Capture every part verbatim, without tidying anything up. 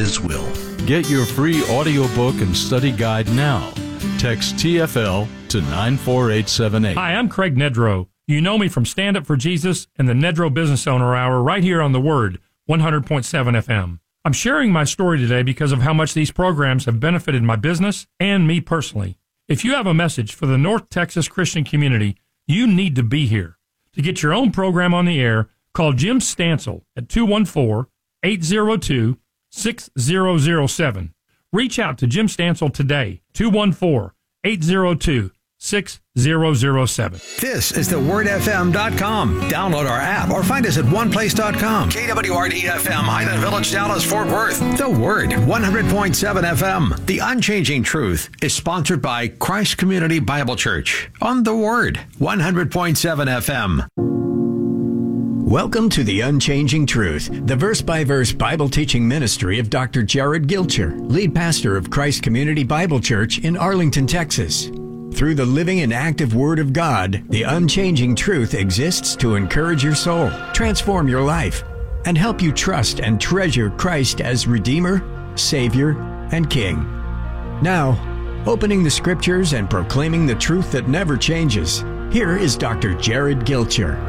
His will. Get your free audiobook and study guide now. Text T F L to nine four eight seven eight. Hi, I'm Craig Nedrow. You know me from Stand Up for Jesus and the Nedrow Business Owner Hour right here on The Word, one hundred point seven F M. I'm sharing my story today because of how much these programs have benefited my business and me personally. If you have a message for the North Texas Christian community, you need to be here. To get your own program on the air, call Jim Stansel at two one four, eight zero two, six zero zero seven. Reach out to Jim Stansel today, two one four, eight zero two, six zero zero seven. This is the word f m dot com. Download our app or find us at one place dot com. K W R D F M, Highland Village, Dallas, Fort Worth. The Word, one hundred point seven F M. The Unchanging Truth is sponsored by Christ Community Bible Church on The Word, one hundred point seven F M. Welcome to The Unchanging Truth, the verse-by-verse Bible teaching ministry of Doctor Jared Gilcher, lead pastor of Christ Community Bible Church in Arlington, Texas. Through the living and active Word of God, The Unchanging Truth exists to encourage your soul, transform your life, and help you trust and treasure Christ as Redeemer, Savior, and King. Now, opening the Scriptures and proclaiming the truth that never changes, here is Doctor Jared Gilcher.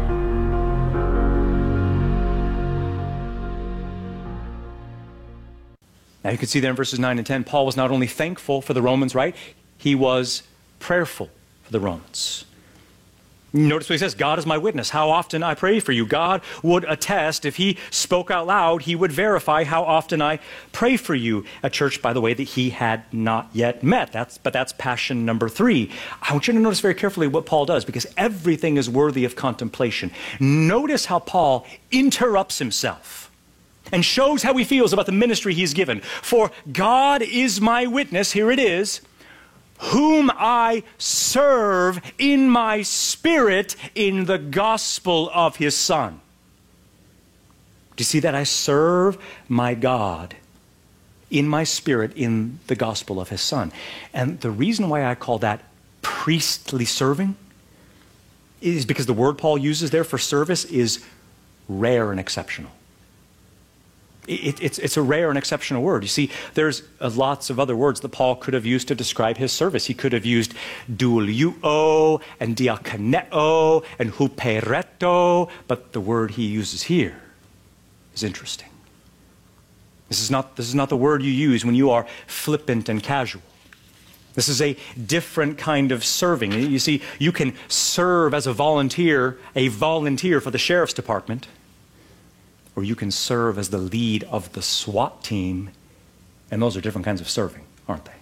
Now you can see there in verses nine and ten, Paul was not only thankful for the Romans, right? He was prayerful for the Romans. Notice what he says, God is my witness. How often I pray for you. God would attest. If he spoke out loud, he would verify how often I pray for you. A church, by the way, that he had not yet met. That's, but that's passion number three. I want you to notice very carefully what Paul does, because everything is worthy of contemplation. Notice how Paul interrupts himself and shows how he feels about the ministry he's given. For God is my witness, here it is, whom I serve in my spirit in the gospel of his Son. Do you see that? I serve my God in my spirit in the gospel of his Son. And the reason why I call that priestly serving is because the word Paul uses there for service is rare and exceptional. It, it's, it's a rare and exceptional word. You see, there's uh, lots of other words that Paul could have used to describe his service. He could have used douliuo and diakoneo and hupereto, but the word he uses here is interesting. This is not, this is not the word you use when you are flippant and casual. This is a different kind of serving. You see, you can serve as a volunteer, a volunteer for the sheriff's department, or you can serve as the lead of the SWAT team, and those are different kinds of serving, aren't they?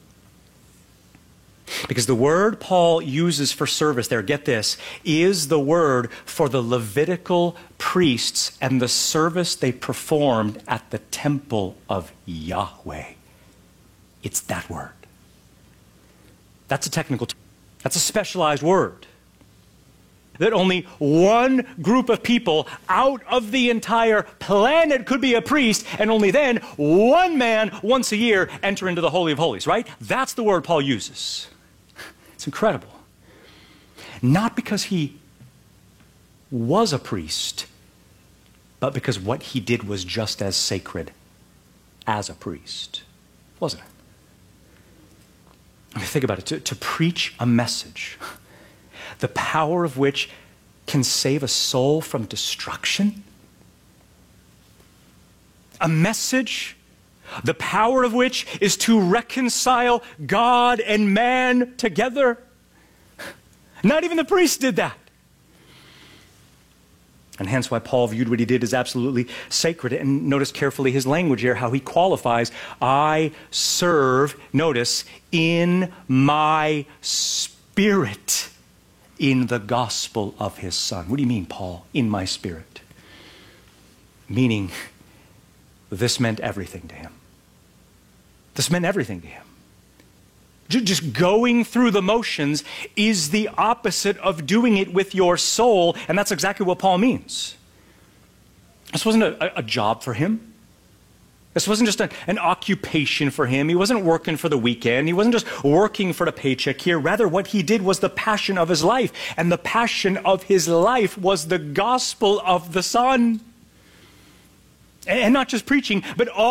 Because the word Paul uses for service there, get this, is the word for the Levitical priests and the service they performed at the temple of Yahweh. It's that word. That's a technical term. That's a specialized word. That only one group of people out of the entire planet could be a priest, and only then one man once a year enter into the Holy of Holies, right? That's the word Paul uses. It's incredible. Not because he was a priest, but because what he did was just as sacred as a priest, wasn't it? I mean, think about it. To, to preach a message, the power of which can save a soul from destruction. A message, the power of which is to reconcile God and man together. Not even the priest did that. And hence why Paul viewed what he did as absolutely sacred. And notice carefully his language here, how he qualifies. I serve, notice, in my spirit in the gospel of his Son. What do you mean, Paul? In my spirit. Meaning, this meant everything to him. This meant everything to him. Just going through the motions is the opposite of doing it with your soul, and that's exactly what Paul means. This wasn't a, a job for him. This wasn't just a, an occupation for him. He wasn't working for the weekend. He wasn't just working for the paycheck here. Rather, what he did was the passion of his life, and the passion of his life was the gospel of the Son. And not just preaching, but all